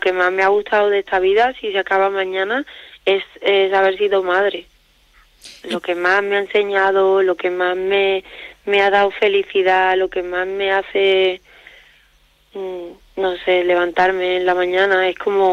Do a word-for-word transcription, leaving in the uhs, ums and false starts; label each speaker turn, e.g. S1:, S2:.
S1: que más me ha gustado de esta vida, si se acaba mañana, es, es haber sido madre. Lo que más me ha enseñado, lo que más me, me ha dado felicidad, lo que más me hace, mm, no sé, levantarme en la mañana, es como